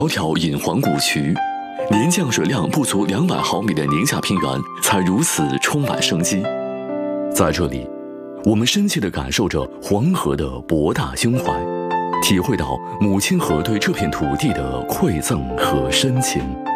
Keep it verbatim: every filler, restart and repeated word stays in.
条条隐黄古渠，连降水量不足两百毫米的宁夏平原才如此充满生机。在这里，我们深切地感受着黄河的博大胸怀，体会到母亲河对这片土地的馈赠和深情。